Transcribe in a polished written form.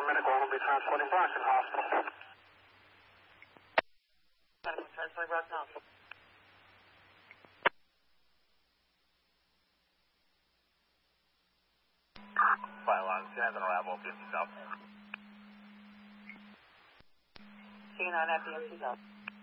Medical will be transporting Brockton Hospital. Medical transporting Brockton Hospital. Pylon 7, arrival 50 South. K9 at the MC South.